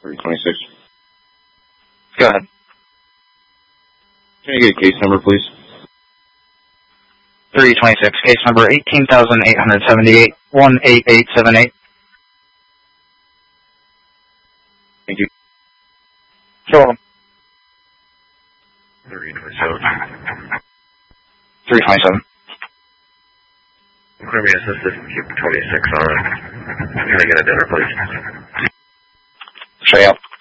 326. Go ahead. Can I get a case number, please? 326, case number 18,878, 18878. Thank you. You're welcome. 327. 327. Clear me assisted. Keep 26 on. Can I get a dinner, please? Straight up.